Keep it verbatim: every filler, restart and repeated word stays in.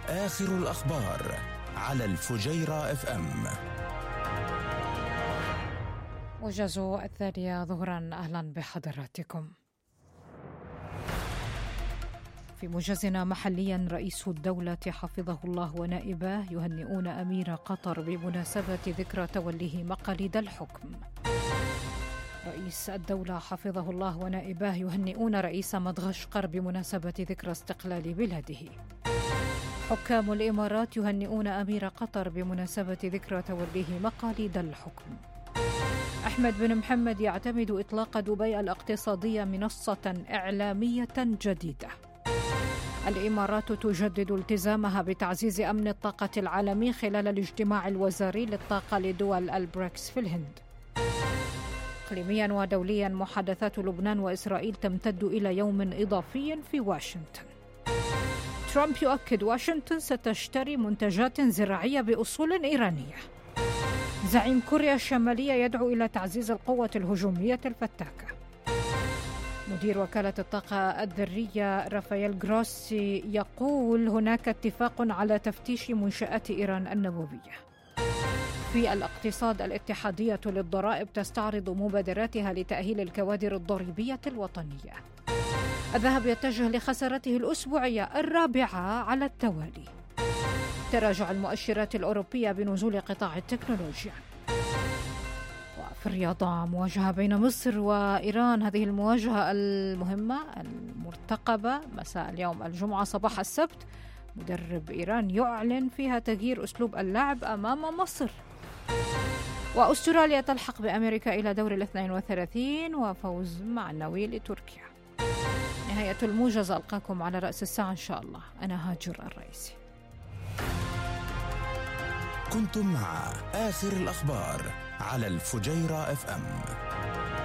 آخر الأخبار على الفجيرة اف ام. موجز الثانية ظهرا، أهلا بحضراتكم. في موجزنا محليا، رئيس الدولة حفظه الله ونائبه يهنئون أمير قطر بمناسبة ذكرى توليه مقاليد الحكم. رئيس الدولة حفظه الله ونائبه يهنئون رئيس مدغشقر بمناسبة ذكرى استقلال بلاده. حكام الإمارات يهنئون أمير قطر بمناسبة ذكرى توليه مقاليد الحكم. أحمد بن محمد يعتمد إطلاق دبي الاقتصادية منصة إعلامية جديدة. الإمارات تجدد التزامها بتعزيز أمن الطاقة العالمي خلال الاجتماع الوزاري للطاقة لدول البريكس في الهند. إقليميا ودوليا، محادثات لبنان وإسرائيل تمتد إلى يوم إضافي في واشنطن. ترامب يؤكد واشنطن ستشتري منتجات زراعية بأصول إيرانية. زعيم كوريا الشمالية يدعو إلى تعزيز القوة الهجومية الفتاكة. مدير وكالة الطاقة الذرية رافائيل غروسي يقول هناك اتفاق على تفتيش منشآت إيران النووية. في الاقتصاد، الاتحادية للضرائب تستعرض مبادراتها لتأهيل الكوادر الضريبية الوطنية. الذهب يتجه لخسارته الأسبوعية الرابعة على التوالي. تراجع المؤشرات الأوروبية بنزول قطاع التكنولوجيا. وفي الرياضة، مواجهة بين مصر وإيران، هذه المواجهة المهمة المرتقبة مساء اليوم الجمعة صباح السبت. مدرب إيران يعلن فيها تغيير أسلوب اللعب أمام مصر. وأستراليا تلحق بأمريكا إلى دور الاثنين وثلاثين وفوز معنوي لتركيا. نهاية الموجز، ألقاكم على رأس الساعة إن شاء الله. أنا هاجر الرئيسي. كنتم مع آخر الأخبار على الفجيرة اف ام.